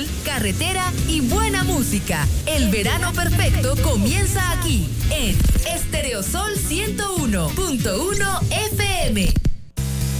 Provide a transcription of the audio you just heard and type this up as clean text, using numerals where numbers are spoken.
sol, carretera y buena música. El verano perfecto comienza aquí, en Estereosol 101.1 FM.